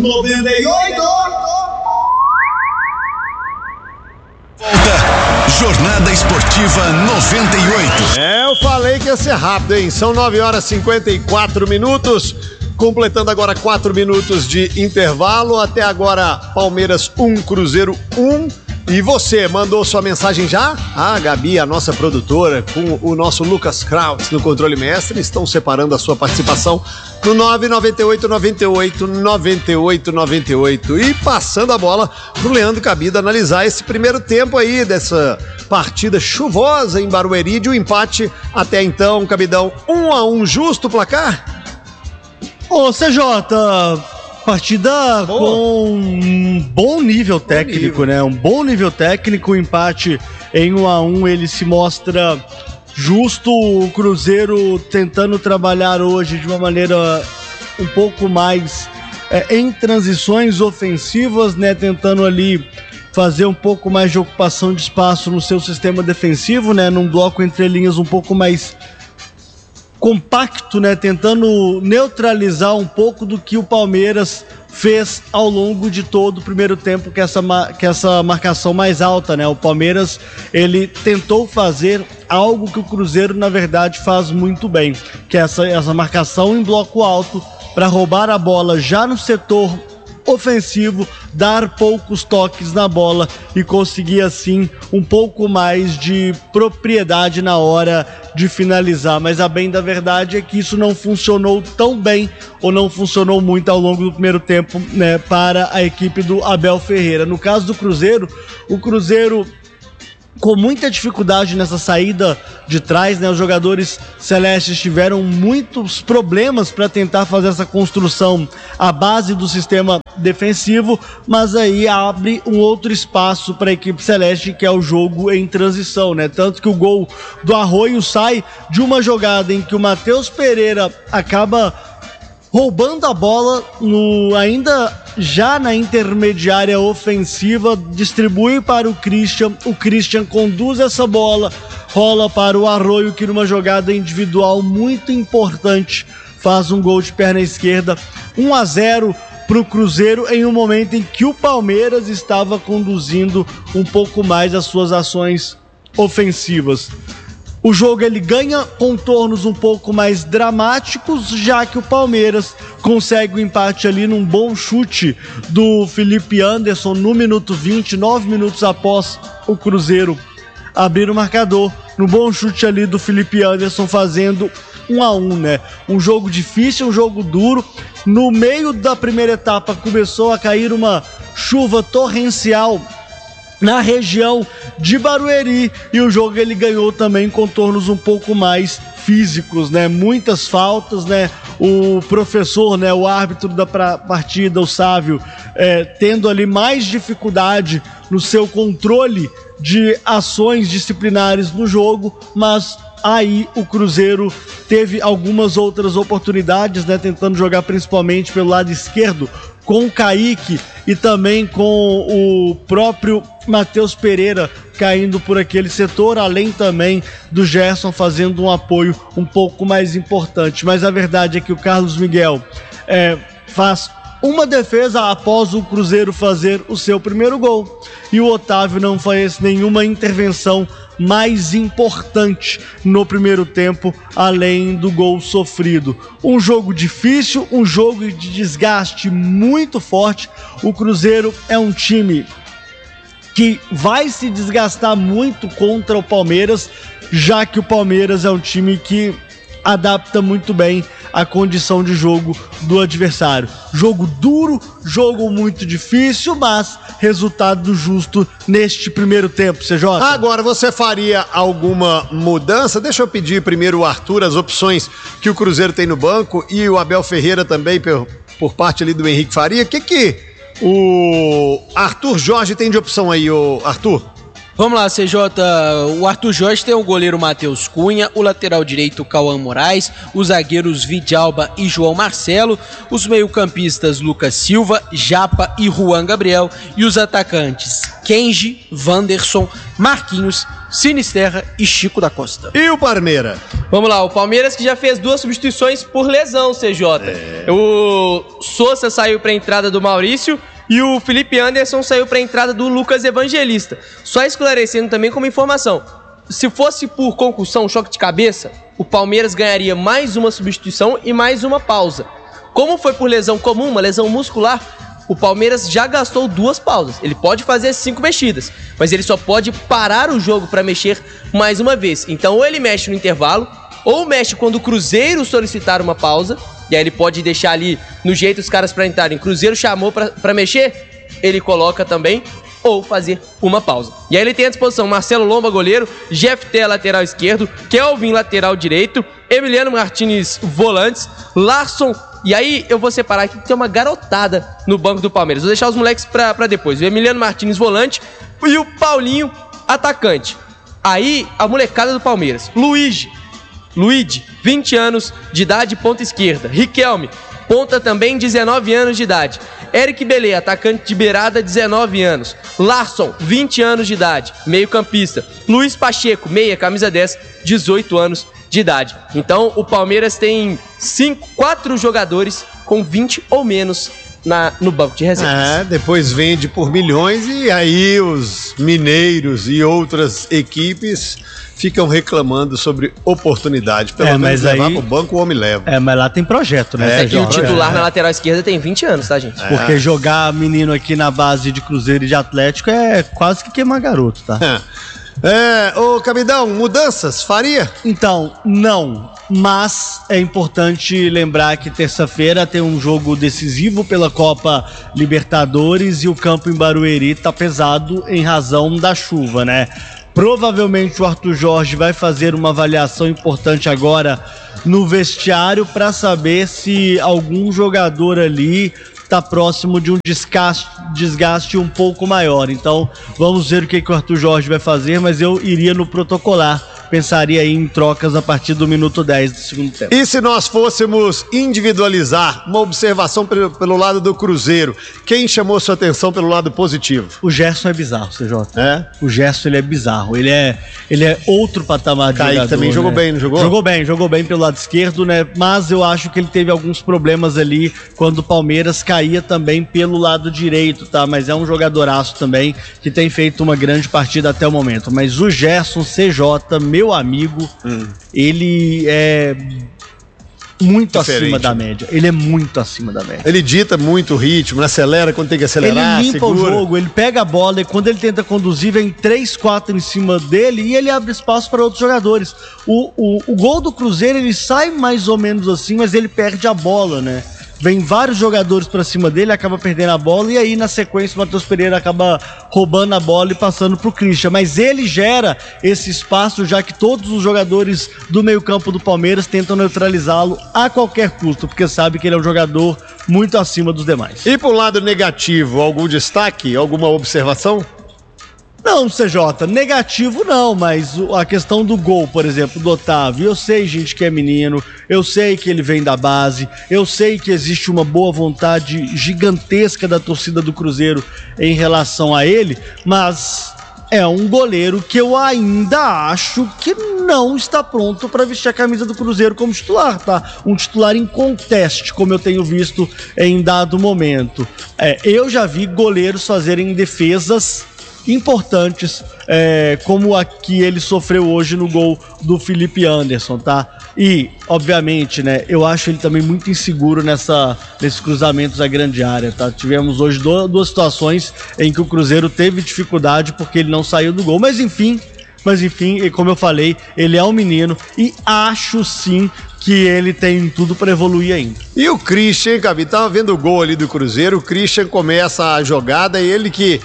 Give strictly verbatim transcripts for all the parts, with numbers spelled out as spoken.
noventa e oito. Volta, Jornada Esportiva noventa e oito. É, eu falei que ia ser rápido, hein? São nove horas e cinquenta e quatro minutos, completando agora quatro minutos de intervalo. Até agora, Palmeiras um, Cruzeiro um. E você, mandou sua mensagem já? A Gabi, a nossa produtora, com o nosso Lucas Kraus no controle mestre, estão separando a sua participação no nove nove oito nove oito nove oito nove oito. E passando a bola pro Leandro Cabida analisar esse primeiro tempo aí dessa partida chuvosa em Barueri, de um empate até então. Cabidão, um a um, justo o placar? Ô, C J, partida Boa. com um bom nível técnico, bom nível. né? Um bom nível técnico, o empate em um a um, ele se mostra justo. O Cruzeiro tentando trabalhar hoje de uma maneira um pouco mais é, em transições ofensivas, né? Tentando ali fazer um pouco mais de ocupação de espaço no seu sistema defensivo, né? Num bloco entre linhas um pouco mais compacto, né? Tentando neutralizar um pouco do que o Palmeiras fez ao longo de todo o primeiro tempo, que essa, que essa marcação mais alta, né? O Palmeiras, ele tentou fazer algo que o Cruzeiro, na verdade, faz muito bem, que é essa, essa marcação em bloco alto para roubar a bola já no setor ofensivo, dar poucos toques na bola e conseguir assim um pouco mais de propriedade na hora de finalizar. Mas a bem da verdade é que isso não funcionou tão bem, ou não funcionou muito ao longo do primeiro tempo, né, para a equipe do Abel Ferreira. No caso do Cruzeiro, o Cruzeiro com muita dificuldade nessa saída de trás, né? Os jogadores celestes tiveram muitos problemas para tentar fazer essa construção à base do sistema defensivo, mas aí abre um outro espaço para a equipe celeste, que é o jogo em transição, né? Tanto que o gol do Arroio sai de uma jogada em que o Matheus Pereira acaba roubando a bola no, ainda já na intermediária ofensiva, distribui para o Christian, o Christian conduz essa bola, rola para o Arroio, que numa jogada individual muito importante faz um gol de perna esquerda, um a zero para o Cruzeiro, em um momento em que o Palmeiras estava conduzindo um pouco mais as suas ações ofensivas. O jogo ele ganha contornos um pouco mais dramáticos, já que o Palmeiras consegue o empate ali num bom chute do Felipe Anderson no minuto vinte, nove minutos após o Cruzeiro abrir o marcador. No bom chute ali do Felipe Anderson, fazendo um a um, né? Um jogo difícil, um jogo duro. No meio da primeira etapa começou a cair uma chuva torrencial na região de Barueri, e o jogo ele ganhou também contornos um pouco mais físicos, né? Muitas faltas, né? O professor, né? O árbitro da partida, o Sávio, é, tendo ali mais dificuldade no seu controle de ações disciplinares no jogo, mas aí o Cruzeiro teve algumas outras oportunidades, né? Tentando jogar principalmente pelo lado esquerdo com o Kaique e também com o próprio Matheus Pereira caindo por aquele setor, além também do Gerson fazendo um apoio um pouco mais importante. Mas a verdade é que o Carlos Miguel é, faz uma defesa após o Cruzeiro fazer o seu primeiro gol, e o Otávio não faz nenhuma intervenção mais importante no primeiro tempo, além do gol sofrido. Um jogo difícil, um jogo de desgaste muito forte. O Cruzeiro é um time que vai se desgastar muito contra o Palmeiras, já que o Palmeiras é um time que adapta muito bem a condição de jogo do adversário. Jogo duro, jogo muito difícil, mas resultado justo neste primeiro tempo, C J. Agora, você faria alguma mudança? Deixa eu pedir primeiro o Arthur as opções que o Cruzeiro tem no banco, e o Abel Ferreira também por, por parte ali do Henrique Faria. O que que o Arthur Jorge tem de opção aí, o Arthur? Vamos lá, C J. O Arthur Jorge tem o goleiro Matheus Cunha, o lateral direito Cauã Moraes, os zagueiros Vidalba e João Marcelo, os meio-campistas Lucas Silva, Japa e Juan Gabriel, e os atacantes Kenji, Wanderson, Marquinhos, Sinisterra e Chico da Costa. E o Parmeira? Vamos lá, o Palmeiras que já fez duas substituições por lesão, C J. É. O Sousa saiu para a entrada do Maurício e o Felipe Anderson saiu para a entrada do Lucas Evangelista. Só esclarecendo também como informação, se fosse por concussão, choque de cabeça, o Palmeiras ganharia mais uma substituição e mais uma pausa. Como foi por lesão comum, uma lesão muscular, o Palmeiras já gastou duas pausas. Ele pode fazer cinco mexidas, mas ele só pode parar o jogo para mexer mais uma vez. Então ou ele mexe no intervalo, ou mexe quando o Cruzeiro solicitar uma pausa, e aí ele pode deixar ali no jeito os caras para entrarem. Cruzeiro chamou para mexer, ele coloca também, ou fazer uma pausa. E aí ele tem à disposição Marcelo Lomba, goleiro, Jeff Té, lateral esquerdo, Kelvin, lateral direito, Emiliano Martinez, volantes, Larson. E aí eu vou separar aqui que tem uma garotada no banco do Palmeiras. Vou deixar os moleques pra, pra depois. O Emiliano Martinez, volante, e o Paulinho, atacante. Aí a molecada do Palmeiras. Luigi, Luigi, vinte anos de idade, ponta esquerda. Riquelme, ponta também, dezenove anos de idade. Eric Belê, atacante de beirada, dezenove anos. Larson, vinte anos de idade, meio campista. Luiz Pacheco, meia, camisa dez, dezoito anos de idade. Então o Palmeiras tem cinco, quatro jogadores com vinte ou menos na, no banco de reservas. É, depois vende por milhões e aí os mineiros e outras equipes ficam reclamando sobre oportunidade. Pelo É, menos mas levar aí- pro banco o homem leva. É, mas lá tem projeto, né? É, E Sérgio? o titular é. na lateral esquerda tem vinte anos, tá, gente? Porque jogar menino aqui na base de Cruzeiro e de Atlético é quase que queimar garoto, tá? É, ô Cabidão, mudanças, faria? Então, não. Mas é importante lembrar que terça-feira tem um jogo decisivo pela Copa Libertadores e o campo em Barueri tá pesado em razão da chuva, né? Provavelmente o Arthur Jorge vai fazer uma avaliação importante agora no vestiário para saber se algum jogador ali está próximo de um desgaste, desgaste um pouco maior. Então vamos ver o que, que o Arthur Jorge vai fazer, mas eu iria no protocolar. Pensaria aí em trocas a partir do minuto dez do segundo tempo. E se nós fôssemos individualizar uma observação pelo, pelo lado do Cruzeiro, quem chamou sua atenção pelo lado positivo? O Gerson é bizarro, C J. É? O Gerson, ele é bizarro. Ele é, ele é outro patamar de Kaique jogador. também jogou né? bem, não jogou? Jogou bem, jogou bem pelo lado esquerdo, né? Mas eu acho que ele teve alguns problemas ali quando o Palmeiras caía também pelo lado direito, tá? Mas é um jogadoraço também que tem feito uma grande partida até o momento. Mas o Gerson C J, meu amigo, hum. ele é muito Diferente, acima da né? média. Ele é muito acima da média. Ele dita muito o ritmo, né? Acelera quando tem que acelerar, Ele limpa segura. o jogo, ele pega a bola e quando ele tenta conduzir, vem três, quatro em cima dele e ele abre espaço para outros jogadores. O, o, o gol do Cruzeiro, ele sai mais ou menos assim, mas ele perde a bola, né? Vem vários jogadores pra cima dele, acaba perdendo a bola e aí na sequência o Matheus Pereira acaba roubando a bola e passando pro Christian. Mas ele gera esse espaço, já que todos os jogadores do meio campo do Palmeiras tentam neutralizá-lo a qualquer custo, porque sabe que ele é um jogador muito acima dos demais. E pro lado negativo, algum destaque, alguma observação? Não, C J, negativo não, mas o- a questão do gol, por exemplo, do Otávio, eu sei, gente, que é menino, eu sei que ele vem da base, eu sei que existe uma boa vontade gigantesca da torcida do Cruzeiro em relação a ele, mas é um goleiro que eu ainda acho que não está pronto para vestir a camisa do Cruzeiro como titular, tá? Um titular em conteste, como eu tenho visto em dado momento. É, eu já vi goleiros fazerem defesas importantes, é, como a que ele sofreu hoje no gol do Felipe Anderson, tá? E, obviamente, né, eu acho ele também muito inseguro nessa, nesses cruzamentos à grande área, tá? Tivemos hoje do, duas situações em que o Cruzeiro teve dificuldade porque ele não saiu do gol, mas enfim, mas enfim, e como eu falei, ele é um menino e acho sim que ele tem tudo para evoluir ainda. E o Christian, Gabi, tava vendo o gol ali do Cruzeiro, o Christian começa a jogada e ele que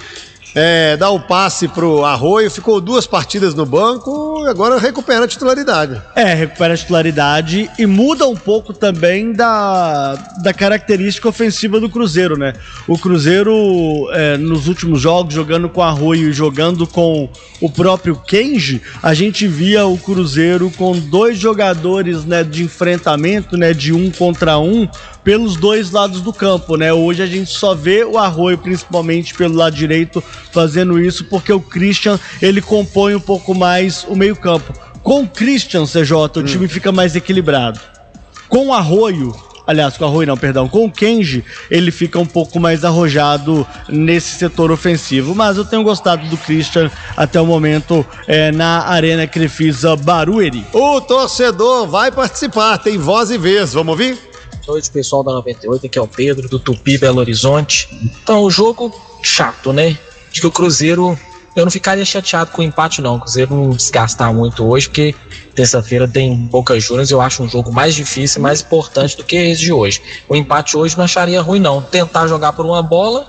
É, dá o passe pro Arroio, ficou duas partidas no banco, agora recupera a titularidade. É, recupera a titularidade e muda um pouco também da, da característica ofensiva do Cruzeiro, né? O Cruzeiro, é, nos últimos jogos, jogando com Arroio e jogando com o próprio Kenji, a gente via o Cruzeiro com dois jogadores, né, de enfrentamento, né, de um contra um, pelos dois lados do campo, né? Hoje a gente só vê o Arroio, principalmente pelo lado direito, fazendo isso, porque o Christian, ele compõe um pouco mais o meio campo. Com o Christian, C J, o hum. time fica mais equilibrado. Com o Arroio, aliás, com o Arroio não, perdão, com o Kenji, ele fica um pouco mais arrojado nesse setor ofensivo. Mas eu tenho gostado do Christian até o momento é, na Arena Crefisa Barueri. O torcedor vai participar, tem voz e vez, vamos ouvir? Boa noite, pessoal da noventa e oito, aqui é o Pedro, do Tupi, Belo Horizonte. Então, o jogo chato, né? Acho que o Cruzeiro, eu não ficaria chateado com o empate não, o Cruzeiro não desgastar muito hoje, porque terça-feira tem Boca Juniors, eu acho um jogo mais difícil e mais importante do que esse de hoje. O empate hoje não acharia ruim não, tentar jogar por uma bola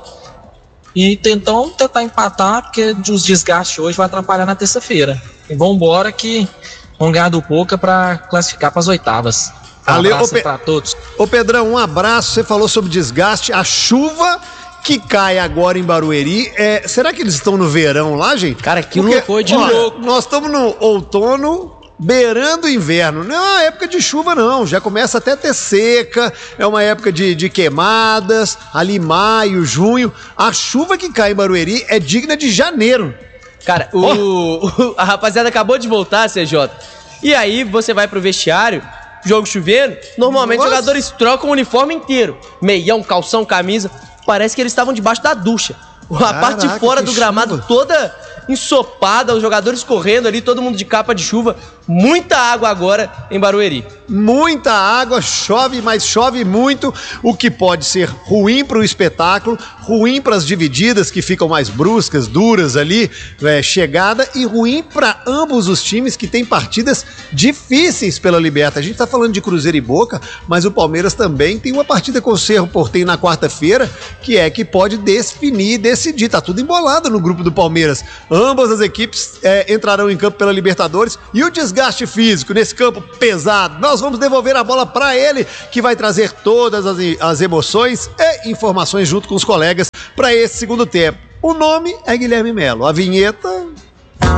e tentar, tentar empatar, porque os desgastes hoje vai atrapalhar na terça-feira. E vambora que vão ganhar do Boca para classificar para as oitavas. Um abraço Pe... para todos. Ô Pedrão, um abraço, você falou sobre desgaste, a chuva que cai agora em Barueri, é... será que eles estão no verão lá, gente? Cara, que loucura de louco. Nós estamos no outono, beirando o inverno, não é uma época de chuva não, já começa até a ter seca, é uma época de, de queimadas, ali maio, junho, a chuva que cai em Barueri é digna de janeiro. Cara, o, oh. o, a rapaziada acabou de voltar, C J, e aí você vai pro vestiário, jogo chovendo, normalmente os jogadores trocam o uniforme inteiro. Meião, calção, camisa. Parece que eles estavam debaixo da ducha. A Caraca, parte de fora do gramado chuva. toda ensopada, os jogadores correndo ali, todo mundo de capa de chuva. Muita água agora em Barueri. Muita água, chove, mas chove muito, o que pode ser ruim para o espetáculo, ruim para as divididas que ficam mais bruscas, duras ali, é, chegada, e ruim para ambos os times que têm partidas difíceis pela Liberta. A gente tá falando de Cruzeiro e Boca, mas o Palmeiras também tem uma partida com o Cerro Porteño na quarta-feira, que é que pode definir e decidir. Tá tudo embolado no grupo do Palmeiras. Ambas as equipes é, entrarão em campo pela Libertadores, e o desgaste físico nesse campo pesado, nós vamos devolver a bola para ele, que vai trazer todas as, as emoções e informações junto com os colegas para esse segundo tempo. O nome é Guilherme Melo, a vinheta